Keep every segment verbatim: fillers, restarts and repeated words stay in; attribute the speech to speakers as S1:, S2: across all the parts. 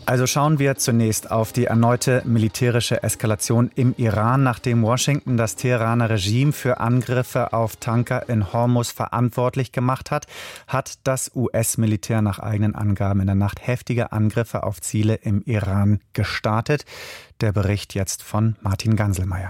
S1: Also schauen wir zunächst auf die erneute militärische Eskalation im Iran. Nachdem Washington das Teheraner Regime für Angriffe auf Tanker in Hormuz verantwortlich gemacht hat, hat das U S-Militär nach eigenen Angaben in der Nacht heftige Angriffe auf Ziele im Iran gestartet. Der Bericht jetzt von Martin Ganselmeier.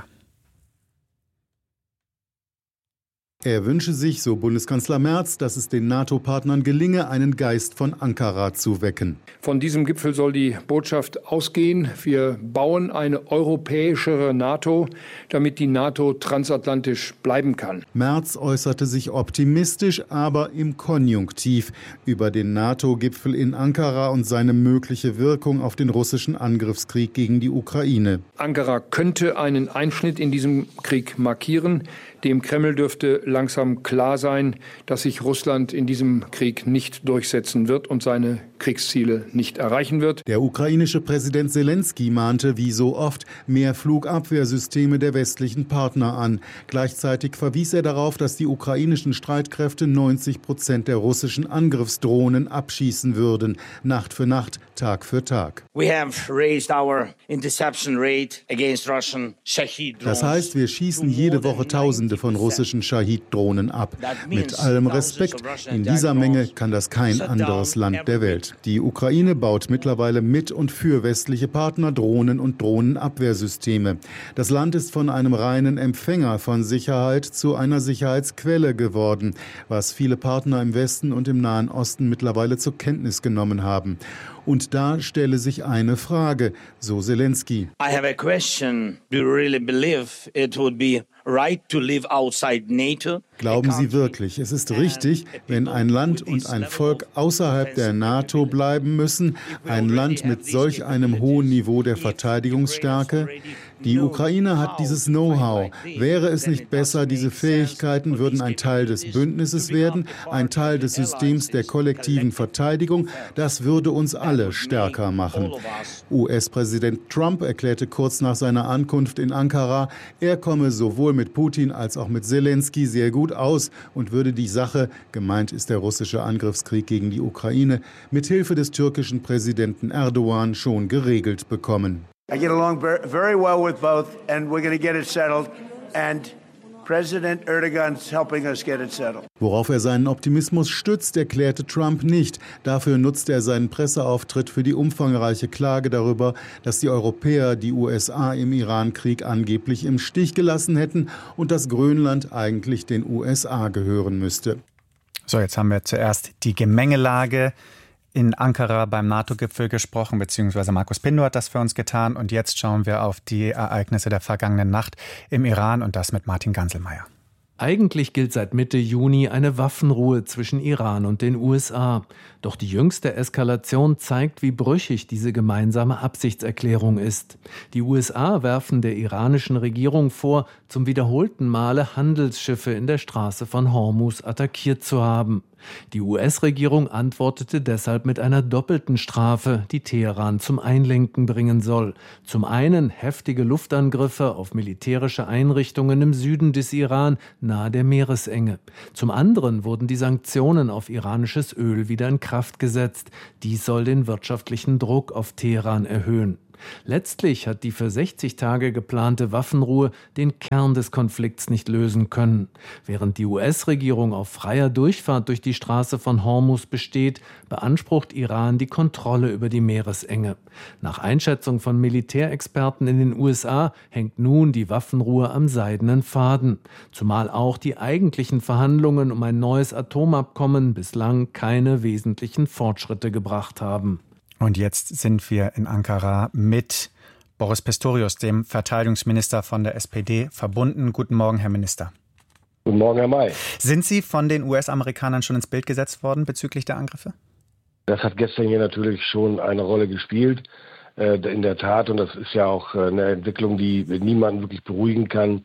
S2: Er wünsche sich, so Bundeskanzler Merz, dass es den NATO-Partnern gelinge, einen Geist von Ankara zu wecken.
S3: Von diesem Gipfel soll die Botschaft ausgehen: Wir bauen eine europäischere NATO, damit die NATO transatlantisch bleiben kann.
S2: Merz äußerte sich optimistisch, aber im Konjunktiv über den NATO-Gipfel in Ankara und seine mögliche Wirkung auf den russischen Angriffskrieg gegen die Ukraine.
S3: Ankara könnte einen Einschnitt in diesem Krieg markieren. Dem Kreml dürfte langsam klar sein, dass sich Russland in diesem Krieg nicht durchsetzen wird und seine Kriegsziele nicht erreichen wird.
S2: Der ukrainische Präsident Selenskyj mahnte, wie so oft, mehr Flugabwehrsysteme der westlichen Partner an. Gleichzeitig verwies er darauf, dass die ukrainischen Streitkräfte neunzig Prozent der russischen Angriffsdrohnen abschießen würden, Nacht für Nacht, Tag für Tag.
S4: We have raised our interception rate against Russian Shahid drones.
S2: Das heißt, wir schießen jede Woche Tausende von russischen Shahid-Drohnen ab. Mit allem Respekt, in dieser Menge kann das kein anderes Land der Welt. Die Ukraine baut mittlerweile mit und für westliche Partner Drohnen und Drohnenabwehrsysteme. Das Land ist von einem reinen Empfänger von Sicherheit zu einer Sicherheitsquelle geworden, was viele Partner im Westen und im Nahen Osten mittlerweile zur Kenntnis genommen haben. Und da stelle sich eine Frage, so Selenskyj.
S4: I have a question. Do you really believe it would be right to live outside NATO?
S2: Glauben Sie wirklich, es ist richtig, wenn ein Land und ein Volk außerhalb der NATO bleiben müssen, ein Land mit solch einem hohen Niveau der Verteidigungsstärke? Die Ukraine hat dieses Know-how. Wäre es nicht besser, diese Fähigkeiten würden ein Teil des Bündnisses werden, ein Teil des Systems der kollektiven Verteidigung? Das würde uns alle stärker machen. U S-Präsident Trump erklärte kurz nach seiner Ankunft in Ankara, er komme sowohl mit Putin als auch mit Selenskyj sehr gut aus und würde die Sache, gemeint ist der russische Angriffskrieg gegen die Ukraine, mit Hilfe des türkischen Präsidenten Erdogan schon geregelt bekommen.
S5: I get along very well with both, and we're going to get it settled. And President Erdogan's helping us get it settled.
S2: Worauf er seinen Optimismus stützt, erklärte Trump nicht. Dafür nutzt er seinen Presseauftritt für die umfangreiche Klage darüber, dass die Europäer die U S A im Irankrieg angeblich im Stich gelassen hätten und dass Grönland eigentlich den U S A gehören müsste.
S1: So, jetzt haben wir zuerst die Gemengelage in Ankara beim NATO-Gipfel gesprochen, beziehungsweise Markus Pindo hat das für uns getan. Und jetzt schauen wir auf die Ereignisse der vergangenen Nacht im Iran und das mit Martin Ganselmeier.
S6: Eigentlich gilt seit Mitte Juni eine Waffenruhe zwischen Iran und den U S A. Doch die jüngste Eskalation zeigt, wie brüchig diese gemeinsame Absichtserklärung ist. Die U S A werfen der iranischen Regierung vor, zum wiederholten Male Handelsschiffe in der Straße von Hormuz attackiert zu haben. Die U S-Regierung antwortete deshalb mit einer doppelten Strafe, die Teheran zum Einlenken bringen soll. Zum einen heftige Luftangriffe auf militärische Einrichtungen im Süden des Iran, nahe der Meeresenge. Zum anderen wurden die Sanktionen auf iranisches Öl wieder in Kraft gesetzt. Dies soll den wirtschaftlichen Druck auf Teheran erhöhen. Letztlich hat die für sechzig Tage geplante Waffenruhe den Kern des Konflikts nicht lösen können. Während die U S-Regierung auf freier Durchfahrt durch die Straße von Hormuz besteht, beansprucht Iran die Kontrolle über die Meeresenge. Nach Einschätzung von Militärexperten in den U S A hängt nun die Waffenruhe am seidenen Faden. Zumal auch die eigentlichen Verhandlungen um ein neues Atomabkommen bislang keine wesentlichen Fortschritte gebracht haben.
S1: Und jetzt sind wir in Ankara mit Boris Pistorius, dem Verteidigungsminister von der S P D, verbunden. Guten Morgen, Herr Minister.
S7: Guten Morgen, Herr May.
S1: Sind Sie von den U S-Amerikanern schon ins Bild gesetzt worden bezüglich der Angriffe?
S7: Das hat gestern hier natürlich schon eine Rolle gespielt. Äh, in der Tat, und das ist ja auch eine Entwicklung, die niemanden wirklich beruhigen kann.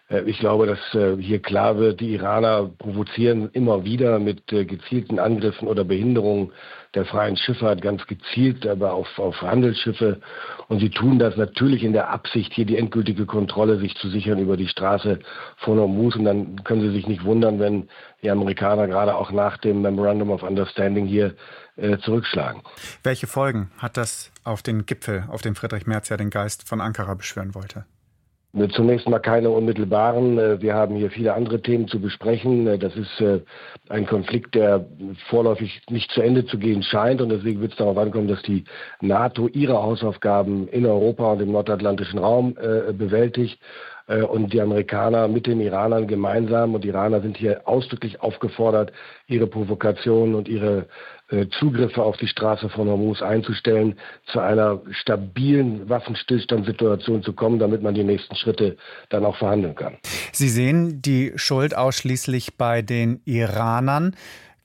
S7: Ich glaube, dass hier klar wird, die Iraner provozieren immer wieder mit gezielten Angriffen oder Behinderungen der freien Schifffahrt, ganz gezielt, aber auf, auf Handelsschiffe. Und sie tun das natürlich in der Absicht, hier die endgültige Kontrolle sich zu sichern über die Straße von Hormuz. Und dann können Sie sich nicht wundern, wenn die Amerikaner gerade auch nach dem Memorandum of Understanding hier äh, zurückschlagen.
S1: Welche Folgen hat das auf den Gipfel, auf dem Friedrich Merz ja den Geist von Ankara beschwören wollte?
S7: Zunächst mal keine unmittelbaren. Wir haben hier viele andere Themen zu besprechen. Das ist ein Konflikt, der vorläufig nicht zu Ende zu gehen scheint. Und deswegen wird es darauf ankommen, dass die NATO ihre Hausaufgaben in Europa und im nordatlantischen Raum bewältigt. Und die Amerikaner mit den Iranern gemeinsam. Und die Iraner sind hier ausdrücklich aufgefordert, ihre Provokationen und ihre Zugriffe auf die Straße von Hormuz einzustellen, zu einer stabilen Waffenstillstandssituation zu kommen, damit man die nächsten Schritte dann auch verhandeln kann.
S1: Sie sehen die Schuld ausschließlich bei den Iranern.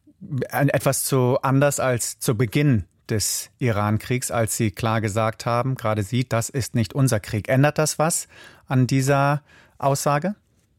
S1: Etwas zu anders als zu Beginn des Iran-Kriegs, als Sie klar gesagt haben, gerade Sie, das ist nicht unser Krieg. Ändert das was an dieser Aussage?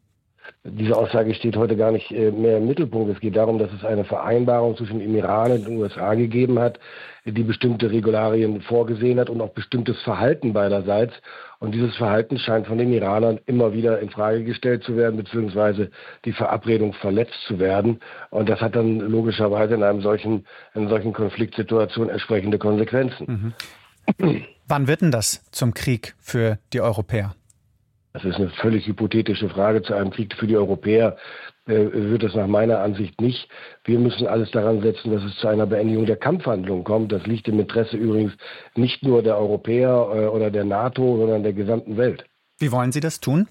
S7: Diese Aussage steht heute gar nicht mehr im Mittelpunkt. Es geht darum, dass es eine Vereinbarung zwischen dem Iran und den U S A gegeben hat, die bestimmte Regularien vorgesehen hat und auch bestimmtes Verhalten beiderseits. Und dieses Verhalten scheint von den Iranern immer wieder in Frage gestellt zu werden, beziehungsweise die Verabredung verletzt zu werden. Und das hat dann logischerweise in einem solchen, in solchen Konfliktsituation entsprechende Konsequenzen.
S1: Mhm. Wann wird denn das zum Krieg für die Europäer?
S7: Das ist eine völlig hypothetische Frage. Zu einem Krieg für die Europäer äh, wird es nach meiner Ansicht nicht. Wir müssen alles daran setzen, dass es zu einer Beendigung der Kampfhandlungen kommt. Das liegt im Interesse übrigens nicht nur der Europäer äh, oder der NATO, sondern der gesamten Welt.
S1: Wie wollen Sie das tun?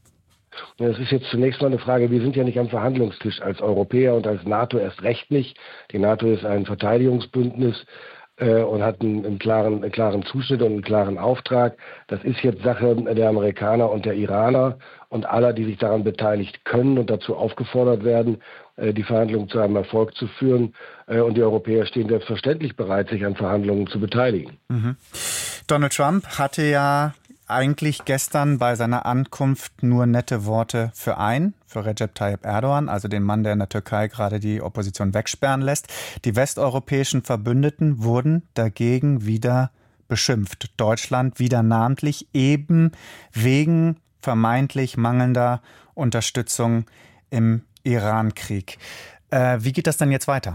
S7: Das ist jetzt zunächst mal eine Frage. Wir sind ja nicht am Verhandlungstisch als Europäer und als NATO erst recht nicht. Die NATO ist ein Verteidigungsbündnis und hat einen, einen, klaren, einen klaren Zuschnitt und einen klaren Auftrag. Das ist jetzt Sache der Amerikaner und der Iraner und aller, die sich daran beteiligt können und dazu aufgefordert werden, die Verhandlungen zu einem Erfolg zu führen. Und die Europäer stehen selbstverständlich bereit, sich an Verhandlungen zu beteiligen.
S1: Mhm. Donald Trump hatte ja eigentlich gestern bei seiner Ankunft nur nette Worte für einen, für Recep Tayyip Erdogan, also den Mann, der in der Türkei gerade die Opposition wegsperren lässt. Die westeuropäischen Verbündeten wurden dagegen wieder beschimpft. Deutschland wieder namentlich, eben wegen vermeintlich mangelnder Unterstützung im Iran-Krieg. Äh, wie geht das denn jetzt weiter?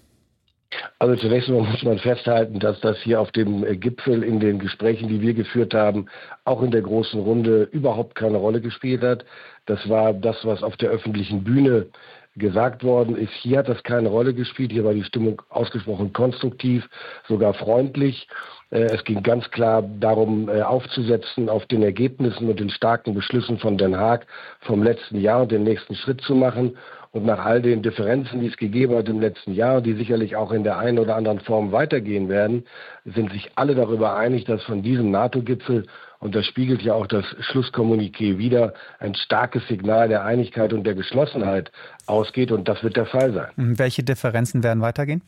S7: Also zunächst mal muss man festhalten, dass das hier auf dem Gipfel in den Gesprächen, die wir geführt haben, auch in der großen Runde überhaupt keine Rolle gespielt hat. Das war das, was auf der öffentlichen Bühne gesagt worden ist. Hier hat das keine Rolle gespielt. Hier war die Stimmung ausgesprochen konstruktiv, sogar freundlich. Es ging ganz klar darum, aufzusetzen auf den Ergebnissen und den starken Beschlüssen von Den Haag vom letzten Jahr und den nächsten Schritt zu machen. Und nach all den Differenzen, die es gegeben hat im letzten Jahr, die sicherlich auch in der einen oder anderen Form weitergehen werden, sind sich alle darüber einig, dass von diesem NATO-Gipfel, und das spiegelt ja auch das Schlusskommuniqué wider, ein starkes Signal der Einigkeit und der Geschlossenheit ausgeht. Und das wird der Fall sein.
S1: Welche Differenzen werden weitergehen?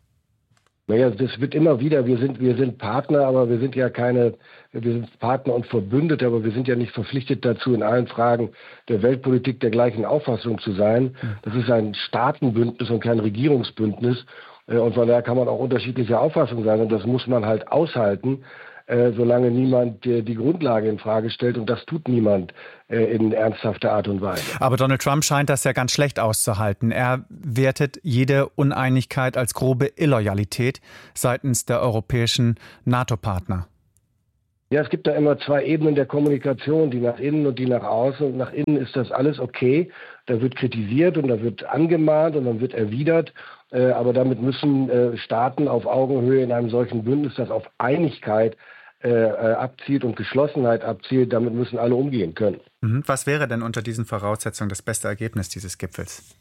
S7: Naja, das wird immer wieder, wir sind, wir sind Partner, aber wir sind ja keine, wir sind Partner und Verbündete, aber wir sind ja nicht verpflichtet dazu, in allen Fragen der Weltpolitik der gleichen Auffassung zu sein. Das ist ein Staatenbündnis und kein Regierungsbündnis. Und von daher kann man auch unterschiedlicher Auffassung sein. Und das muss man halt aushalten, äh, solange niemand äh, die Grundlage in Frage stellt. Und das tut niemand äh, in ernsthafter Art und Weise.
S1: Aber Donald Trump scheint das ja ganz schlecht auszuhalten. Er wertet jede Uneinigkeit als grobe Illoyalität seitens der europäischen NATO-Partner.
S7: Ja, es gibt da immer zwei Ebenen der Kommunikation, die nach innen und die nach außen. Und nach innen ist das alles okay. Da wird kritisiert und da wird angemahnt und dann wird erwidert. Äh, aber damit müssen äh, Staaten auf Augenhöhe in einem solchen Bündnis, das auf Einigkeit äh, abzielt und Geschlossenheit abzielt, damit müssen alle umgehen können.
S1: Was wäre denn unter diesen Voraussetzungen das beste Ergebnis dieses Gipfels?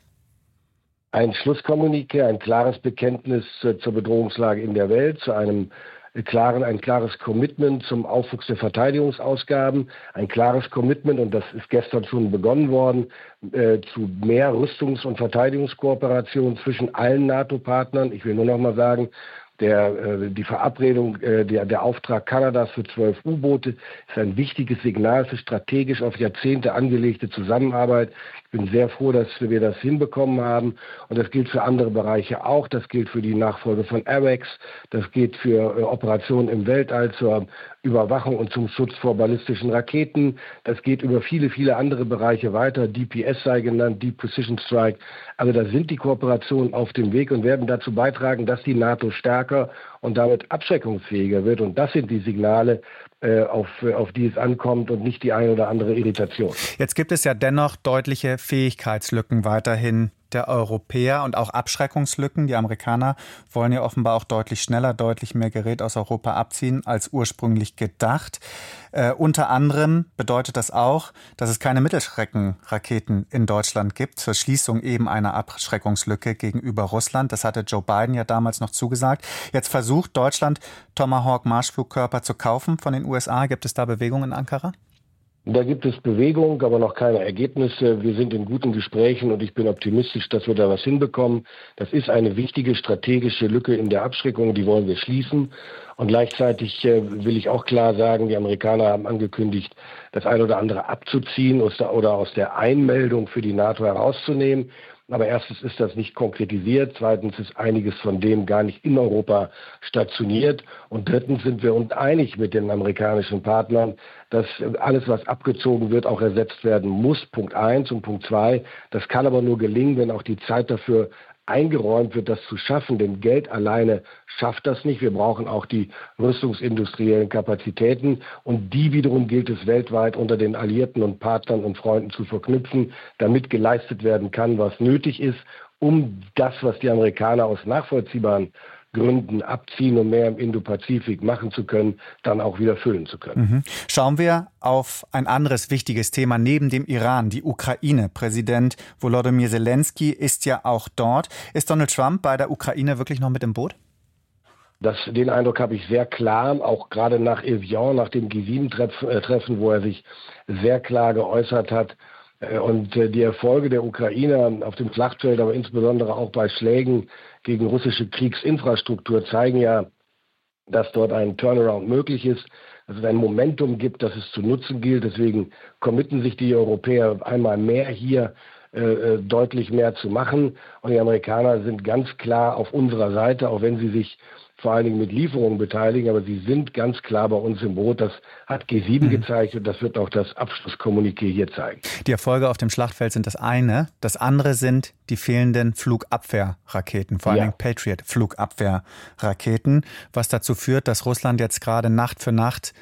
S7: Ein Schlusskommuniqué, ein klares Bekenntnis äh, zur Bedrohungslage in der Welt, zu einem klaren, ein klares Commitment zum Aufwuchs der Verteidigungsausgaben, ein klares Commitment, und das ist gestern schon begonnen worden, äh, zu mehr Rüstungs- und Verteidigungskooperation zwischen allen NATO-Partnern. Ich will nur noch mal sagen, Der, die Verabredung, der, der Auftrag Kanadas für zwölf U-Boote ist ein wichtiges Signal für strategisch auf Jahrzehnte angelegte Zusammenarbeit. Ich bin sehr froh, dass wir das hinbekommen haben. Und das gilt für andere Bereiche auch. Das gilt für die Nachfolge von AWACS. Das gilt für Operationen im Weltall zur Überwachung und zum Schutz vor ballistischen Raketen. Das geht über viele, viele andere Bereiche weiter. D P S sei genannt, Deep Precision Strike. Also da sind die Kooperationen auf dem Weg und werden dazu beitragen, dass die NATO stärker und damit abschreckungsfähiger wird. Und das sind die Signale, auf, auf die es ankommt und nicht die eine oder andere Irritation.
S1: Jetzt gibt es ja dennoch deutliche Fähigkeitslücken weiterhin der Europäer und auch Abschreckungslücken. Die Amerikaner wollen ja offenbar auch deutlich schneller, deutlich mehr Gerät aus Europa abziehen als ursprünglich gedacht. Äh, unter anderem bedeutet das auch, dass es keine Mittelstreckenraketen in Deutschland gibt, zur Schließung eben einer Abschreckungslücke gegenüber Russland. Das hatte Joe Biden ja damals noch zugesagt. Jetzt versucht Deutschland, Tomahawk-Marschflugkörper zu kaufen von den U S A. Gibt es da Bewegungen in Ankara?
S7: Da gibt es Bewegung, aber noch keine Ergebnisse. Wir sind in guten Gesprächen und ich bin optimistisch, dass wir da was hinbekommen. Das ist eine wichtige strategische Lücke in der Abschreckung, die wollen wir schließen. Und gleichzeitig äh, will ich auch klar sagen, die Amerikaner haben angekündigt, das eine oder andere abzuziehen oder aus der Einmeldung für die NATO herauszunehmen. Aber erstens ist das nicht konkretisiert, zweitens ist einiges von dem gar nicht in Europa stationiert und drittens sind wir uns einig mit den amerikanischen Partnern, dass alles, was abgezogen wird, auch ersetzt werden muss. Punkt eins und Punkt zwei. Das kann aber nur gelingen, wenn auch die Zeit dafür eingeräumt wird, das zu schaffen, denn Geld alleine schafft das nicht. Wir brauchen auch die rüstungsindustriellen Kapazitäten und die wiederum gilt es weltweit unter den Alliierten und Partnern und Freunden zu verknüpfen, damit geleistet werden kann, was nötig ist, um das, was die Amerikaner aus nachvollziehbaren Gründen abziehen, um mehr im Indo-Pazifik machen zu können, dann auch wieder füllen zu können.
S1: Mhm. Schauen wir auf ein anderes wichtiges Thema neben dem Iran, die Ukraine. Präsident Volodymyr Zelensky ist ja auch dort. Ist Donald Trump bei der Ukraine wirklich noch mit im Boot?
S7: Das, den Eindruck habe ich sehr klar, auch gerade nach Evian, nach dem G sieben Treffen, wo er sich sehr klar geäußert hat. Und die Erfolge der Ukrainer auf dem Schlachtfeld, aber insbesondere auch bei Schlägen gegen russische Kriegsinfrastruktur zeigen ja, dass dort ein Turnaround möglich ist, dass es ein Momentum gibt, das es zu nutzen gilt. Deswegen committen sich die Europäer einmal mehr hier äh, deutlich mehr zu machen. Und die Amerikaner sind ganz klar auf unserer Seite, auch wenn sie sich vor allen Dingen mit Lieferungen beteiligen, aber sie sind ganz klar bei uns im Boot. Das hat G sieben mhm. gezeigt und das wird auch das Abschlusskommuniqué hier zeigen.
S1: Die Erfolge auf dem Schlachtfeld sind das eine. Das andere sind die fehlenden Flugabwehrraketen, vor allem ja. Patriot-Flugabwehrraketen, was dazu führt, dass Russland jetzt gerade Nacht für Nacht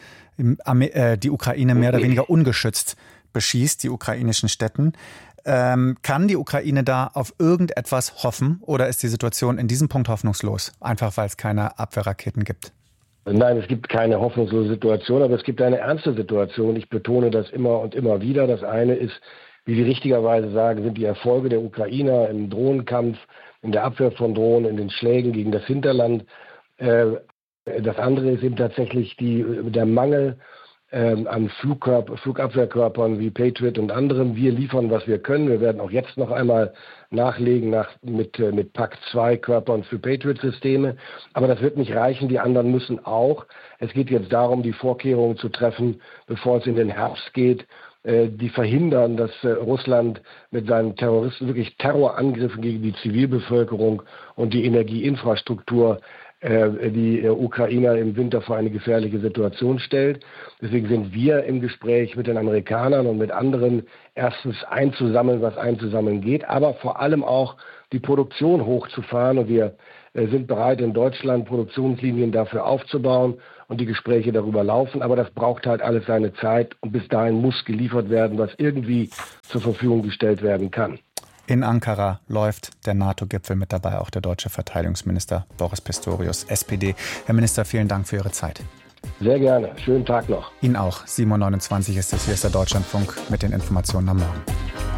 S1: die Ukraine mehr oder weniger ungeschützt beschießt, die ukrainischen Städten. Ähm, kann die Ukraine da auf irgendetwas hoffen oder ist die Situation in diesem Punkt hoffnungslos, einfach weil es keine Abwehrraketen gibt?
S7: Nein, es gibt keine hoffnungslose Situation, aber es gibt eine ernste Situation. Ich betone das immer und immer wieder. Das eine ist, wie Sie richtigerweise sagen, sind die Erfolge der Ukrainer im Drohnenkampf, in der Abwehr von Drohnen, in den Schlägen gegen das Hinterland. Äh, das andere ist eben tatsächlich die, der Mangel an Flugkörper, Flugabwehrkörpern wie Patriot und anderen. Wir liefern, was wir können. Wir werden auch jetzt noch einmal nachlegen nach, mit, mit P A C zwei Körpern für Patriot-Systeme. Aber das wird nicht reichen. Die anderen müssen auch. Es geht jetzt darum, die Vorkehrungen zu treffen, bevor es in den Herbst geht, die verhindern, dass Russland mit seinen Terroristen wirklich Terrorangriffen gegen die Zivilbevölkerung und die Energieinfrastruktur die Ukrainer im Winter vor eine gefährliche Situation stellt. Deswegen sind wir im Gespräch mit den Amerikanern und mit anderen, erstens einzusammeln, was einzusammeln geht, aber vor allem auch die Produktion hochzufahren. Und wir sind bereit, in Deutschland Produktionslinien dafür aufzubauen und die Gespräche darüber laufen. Aber das braucht halt alles seine Zeit und bis dahin muss geliefert werden, was irgendwie zur Verfügung gestellt werden kann.
S1: In Ankara läuft der NATO-Gipfel, mit dabei auch der deutsche Verteidigungsminister Boris Pistorius, S P D. Herr Minister, vielen Dank für Ihre Zeit.
S7: Sehr gerne. Schönen Tag noch.
S1: Ihnen auch. sieben Uhr neunundzwanzig ist es. Hier ist der Deutschlandfunk mit den Informationen am Morgen.